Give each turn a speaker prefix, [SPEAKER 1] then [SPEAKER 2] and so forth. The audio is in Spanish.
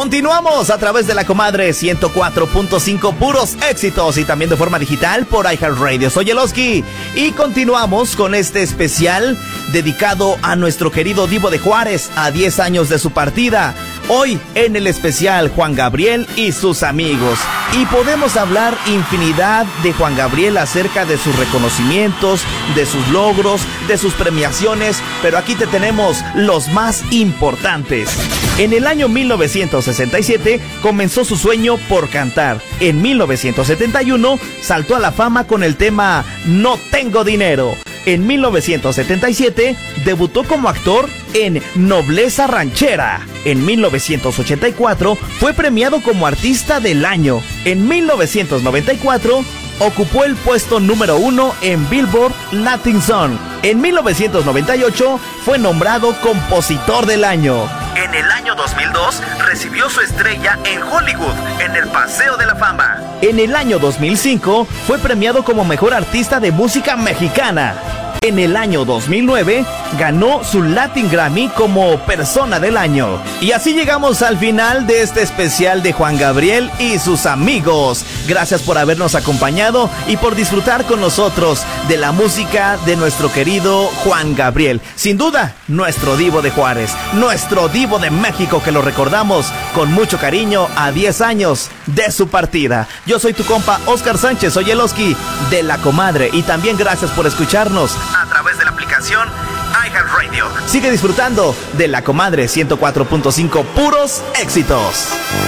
[SPEAKER 1] Continuamos a través de La Comadre 104.5, puros éxitos, y también de forma digital por iHeartRadio. Soy Eloski y continuamos con este especial dedicado a nuestro querido Divo de Juárez, a 10 años de su partida. Hoy en el especial Juan Gabriel y sus amigos. Y podemos hablar infinidad de Juan Gabriel acerca de sus reconocimientos, de sus logros, de sus premiaciones, pero aquí te tenemos los más importantes. En el año 1967 comenzó su sueño por cantar. En 1971 saltó a la fama con el tema No Tengo Dinero. En 1977 debutó como actor en Nobleza Ranchera. En 1984 fue premiado como Artista del Año. En 1994 ocupó el puesto número 1 en Billboard Latin Song. En 1998 fue nombrado Compositor del Año. En el año 2002 recibió su estrella en Hollywood, en el Paseo de la Fama. En el año 2005 fue premiado como Mejor Artista de Música Mexicana. En el año 2009 ganó su Latin Grammy como Persona del Año. Y así llegamos al final de este especial de Juan Gabriel y sus amigos. Gracias por habernos acompañado y por disfrutar con nosotros de la música de nuestro querido Juan Gabriel. Sin duda, nuestro Divo de Juárez, nuestro Divo de México, que lo recordamos con mucho cariño a 10 años de su partida. Yo soy tu compa Oscar Sánchez, soy Eloski de La Comadre, y también gracias por escucharnos a través de la aplicación iHeartRadio. Sigue disfrutando de La Comadre 104.5, puros éxitos.